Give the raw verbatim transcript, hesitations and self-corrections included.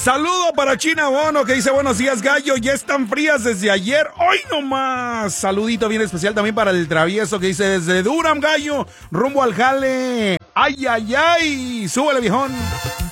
Saludo para China Bono, que dice buenos días, gallo. Ya están frías desde ayer. Hoy nomás. Saludito bien especial también para el travieso, que dice desde Durham, gallo, rumbo al jale. Ay, ay, ay. Súbele, viejón.